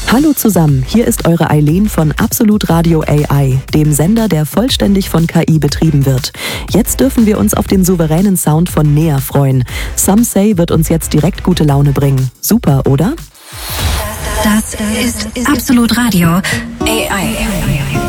Hallo zusammen, hier ist eure Eileen von Absolut Radio AI, dem Sender, der vollständig von KI betrieben wird. Jetzt dürfen wir uns auf den souveränen Sound von Nea freuen. Some Say wird uns jetzt direkt gute Laune bringen. Super, oder? Das ist Absolut Radio AI.